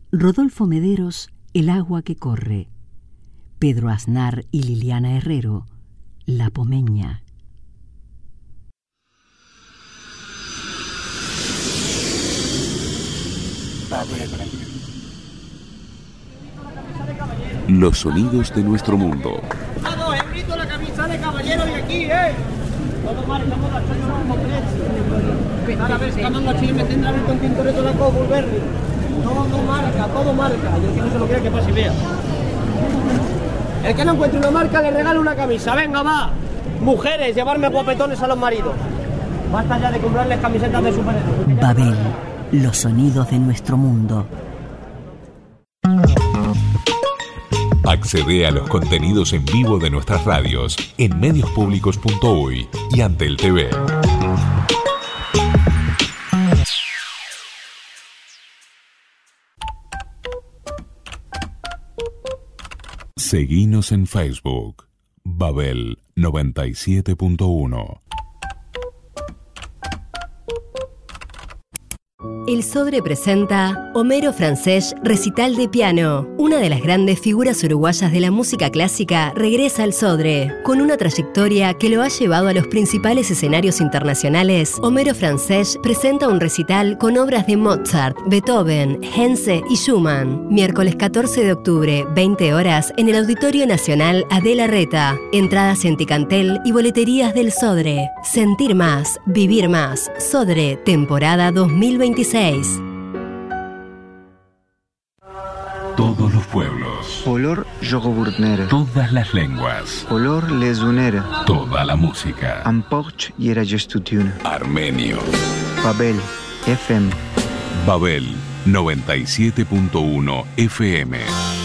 Rodolfo Mederos, El agua que corre. Pedro Aznar y Liliana Herrero, La Pomeña. Los sonidos de nuestro mundo. Grito la camisa de caballero de aquí, Todo marca, moda, a ver, si camando aquí me tendrá el contento de la coca, volverle. Todo marca. Y el que no se lo quiera que pase y vea. El que no encuentre una marca le regala una camisa. Venga, va. Mujeres, llevarme guapetones a los maridos. Basta ya de comprarles camisetas de superhéroes. Babel, los sonidos de nuestro mundo. Accede a los contenidos en vivo de nuestras radios en mediospublicos.uy y Antel TV. Seguinos en Facebook, Babel 97.1. El Sodre presenta Homero Francés Recital de Piano. Una de las grandes figuras uruguayas de la música clásica regresa al Sodre. Con una trayectoria que lo ha llevado a los principales escenarios internacionales, Homero Francés presenta un recital con obras de Mozart, Beethoven, Henze y Schumann. Miércoles 14 de octubre, 20 horas, en el Auditorio Nacional Adela Reta. Entradas en Ticantel y boleterías del Sodre. Sentir más, vivir más. Sodre, temporada 2026. Todos los pueblos. Olor yogoburtnere. Todas las lenguas. Olor lezunere. Toda la música. Amporch y era gestutiune. Armenio. Babel FM. Babel 97.1 FM.